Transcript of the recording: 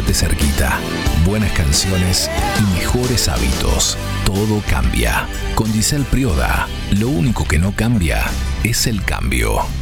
quédate cerquita. Buenas canciones y mejores hábitos. Todo cambia. Con Giselle Prioda, lo único que no cambia es el cambio.